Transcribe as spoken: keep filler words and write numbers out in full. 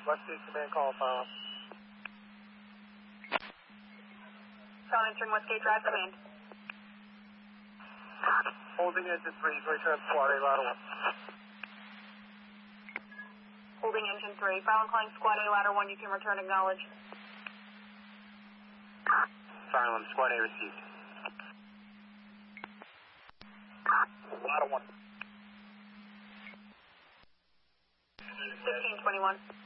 West East Command call, file. Phone entering Westgate Drive, command. Holding engine three, return squad A, ladder one. Holding engine three. File and calling squad A, ladder one, you can return acknowledge. Silent, squad A received. Ladder one. fifteen twenty-one.